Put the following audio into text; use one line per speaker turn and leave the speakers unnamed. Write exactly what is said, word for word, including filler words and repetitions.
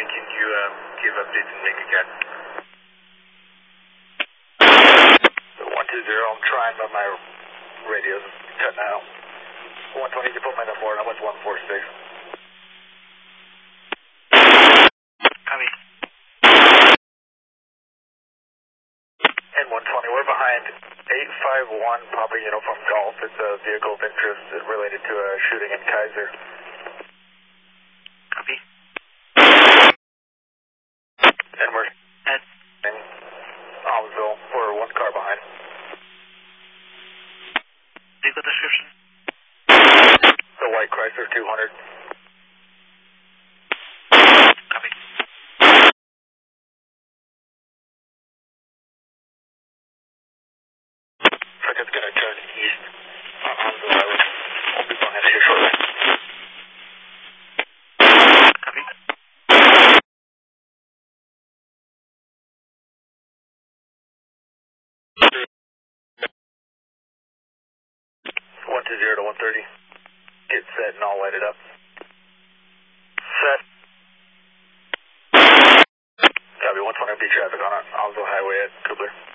twenty, can you um, give updates and make a cat? one two zero, I'm trying, but my radio's cutting out. one twenty, you put my number four, how much one four six?
Copy.
And one twenty, we're behind eight five one Papa Uniform Golf. It's a vehicle of interest related to a shooting in Kaiser.
Copy.
And we're
Ed.
in Almsville. We're one car behind.
Vehicle description.
The white Chrysler two hundred.
Copy.
Looks like it's going to turn east on Almsville Highway. We'll be behind it here shortly.
Copy.
one two zero to one thirty. Get set and I'll light it up. Set. Copy, one twenty B traffic on Almsville Highway at Kubler.